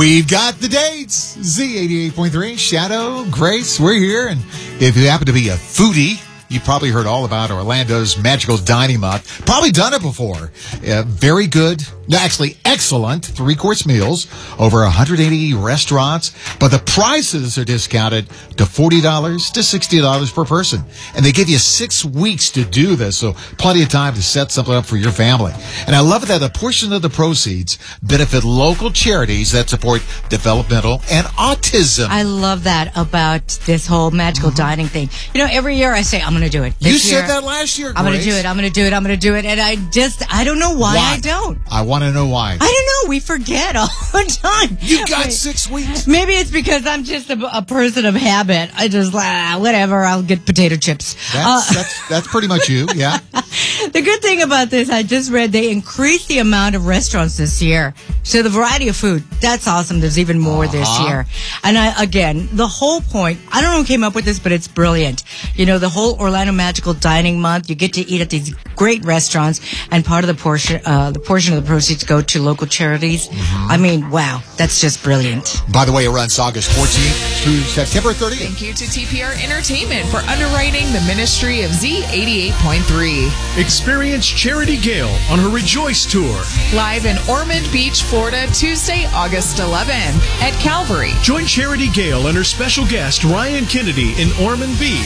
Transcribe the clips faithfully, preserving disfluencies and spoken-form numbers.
We've got the dates. Z eighty-eight point three, Shadow, Grace, we're here. And if you happen to be a foodie, you've probably heard all about Orlando's Magical Dining Month. Probably done it before. Uh, very good, actually excellent three-course meals, over one hundred eighty restaurants, but the prices are discounted to forty dollars to sixty dollars per person. And they give you six weeks to do this, so plenty of time to set something up for your family. And I love that a portion of the proceeds benefit local charities that support developmental and autism. I love that about this whole magical mm-hmm. dining thing. You know, every year I say, I'm going to do it. This you year, said that last year, Grace. I'm going to do it. I'm going to do it. I'm going to do it. And I just, I don't know why, why? I don't. I want to know why. I don't know. We forget all the time. You got Wait, six weeks. Maybe it's because I'm just a, a person of habit. I just, ah, whatever. I'll get potato chips. That's, uh, that's, that's pretty much you, yeah. The good thing about this, I just read they increased the amount of restaurants this year. So the variety of food, that's awesome. There's even more uh-huh. this year. And I, again, the whole point, I don't know who came up with this, but it's brilliant. You know, the whole Orlando Magical Dining Month, you get to eat at these great restaurants, and part of the portion, uh, the portion of the proceeds go to local charities. Mm-hmm. I mean, wow, that's just brilliant. By the way, it runs August fourteenth through September thirtieth. Thank you to T P R Entertainment for underwriting the ministry of Z eighty-eight point three. Experience Charity Gale on her Rejoice Tour. Live in Ormond Beach, Florida, Tuesday, August eleventh at Calvary. Join Charity Gale and her special guest, Ryan Kennedy, in Ormond Beach.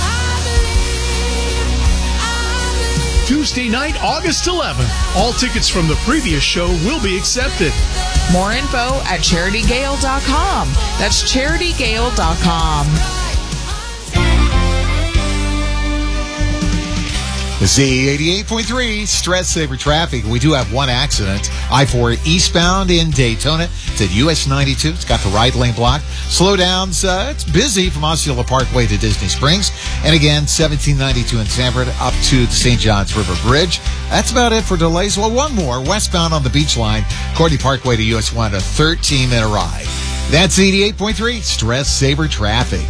Tuesday night, August eleventh. All tickets from the previous show will be accepted. More info at charity gale dot com. That's charity gale dot com. Z eighty-eight point three, Stress Saver Traffic. We do have one accident. I four eastbound in Daytona. It's at U S ninety-two. It's got the right lane blocked. Slowdowns, uh, it's busy from Osceola Parkway to Disney Springs. And again, seventeen ninety-two in Sanford up to the Saint Johns River Bridge. That's about it for delays. Well, one more. Westbound on the Beach Line, Courtney Parkway to U S one, a thirteen minute ride. That's eighty-eight point three, Stress Saver Traffic.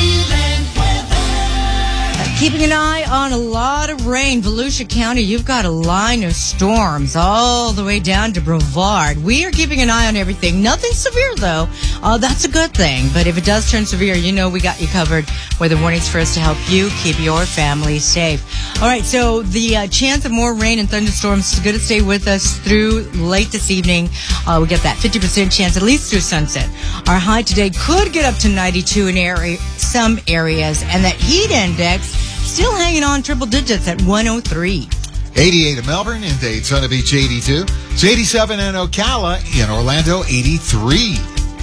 Keeping an eye on a lot of rain. Volusia County, you've got a line of storms all the way down to Brevard. We are keeping an eye on everything. Nothing severe, though. Uh, that's a good thing. But if it does turn severe, you know we got you covered. Weather warnings for us to help you keep your family safe. All right, so the uh, chance of more rain and thunderstorms is going to stay with us through late this evening. Uh, we get that fifty percent chance, at least through sunset. Our high today could get up to ninety-two in area, some areas, and that heat index still hanging on triple digits at one oh three. eighty-eight in Melbourne, in Daytona Beach, eighty-two. It's eighty-seven in Ocala, in Orlando, eighty-three.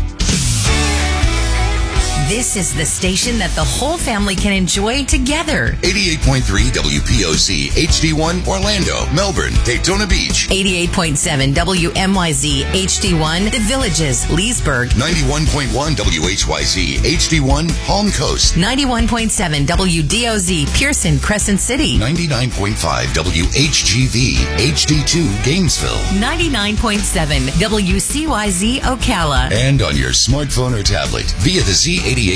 This is the station that the whole family can enjoy together. eighty-eight point three W P O Z, H D one, Orlando, Melbourne, Daytona Beach. eighty-eight point seven W M Y Z, H D one, The Villages, Leesburg. ninety-one point one W H Y Z, H D one, Palm Coast. ninety-one point seven W D O Z, Pearson, Crescent City. ninety-nine point five W H G V, H D two, Gainesville. ninety-nine point seven W C Y Z, Ocala. And on your smartphone or tablet via the Z